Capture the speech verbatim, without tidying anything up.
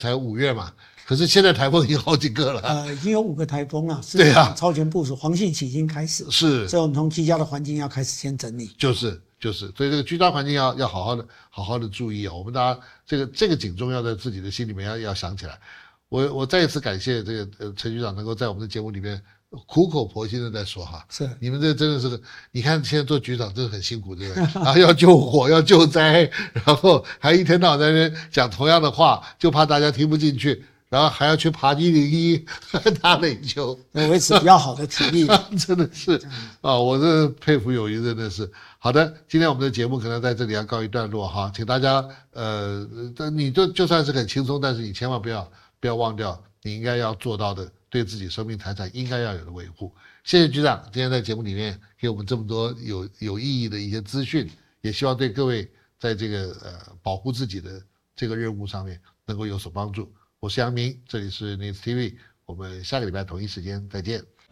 才五月嘛，可是现在台风已经好几个了。 呃，已经有五个台风了， 对啊， 超前部署，黄信期已经开始， 是， 所以我们从居家的环境要开始先整理。 就是就是，所以这个居家环境要要好好的好好的注意啊、哦，我们大家这个这个警钟要在自己的心里面要要想起来。我我再一次感谢这个呃陈局长能够在我们的节目里面苦口婆心的在说哈， 是你们这真的是个，你看现在做局长真的很辛苦，对不对？然后要救火，要救灾，然后还一天到晚在那边讲同样的话，就怕大家听不进去。然后还要去爬一零一打垒球， 维持比较好的体力真的是啊，我这佩服友谊，真的是。好的，今天我们的节目可能在这里要告一段落哈，请大家呃，你就就算是很轻松，但是你千万不要不要忘掉你应该要做到的，对自己生命财产应该要有的维护。谢谢局长今天在节目里面给我们这么多有有意义的一些资讯，也希望对各位在这个呃保护自己的这个任务上面能够有所帮助。我是杨明，这里是 News T V， 我们下个礼拜同一时间再见。